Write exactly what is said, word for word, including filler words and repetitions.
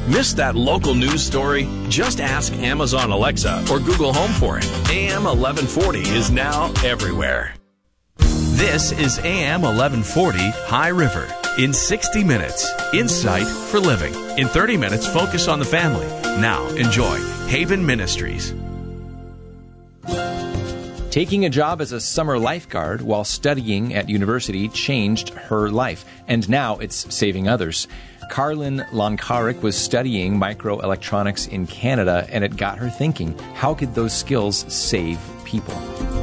Missed that local news story? Just ask Amazon Alexa or Google Home for it. A M eleven forty is now everywhere. This is A M eleven forty High River. In sixty minutes, insight for living. In thirty minutes, focus on the family. Now, enjoy Haven Ministries. Taking a job as a summer lifeguard while studying at university changed her life, and now it's saving others. Carlin Lonkarik was studying microelectronics in Canada, and it got her thinking, how could those skills save people?